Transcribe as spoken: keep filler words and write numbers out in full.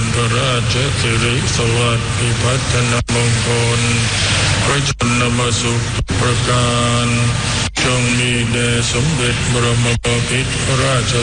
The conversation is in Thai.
พระราชสิริสวัสดิ์พิพัฒนมงคลพระชนมสุขประการจงมีแด่สมเด็จบรมบพิตรราช